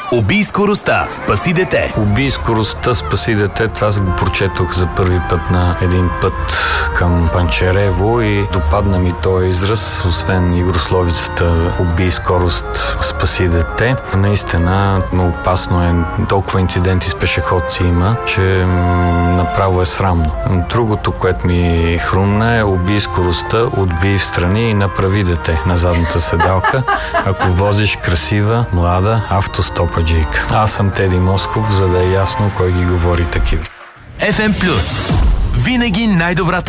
Убий скоростта, спаси дете. Убий скоростта, спаси дете. Това го прочетох за първи път на един път към Панчарево и допадна ми този израз, освен игрословицата убий скорост, спаси дете. Наистина много опасно е. Толкова инциденти с пешеходци има, че направо е срамно. Другото, което ми хрумна е убий скоростта, отбий в страни и направи дете на задната седалка, ако возиш красива, млада автостопаджийка. Аз съм Теди Москов, за да е ясно кой ги говори такива. FM+. Винаги най-добрата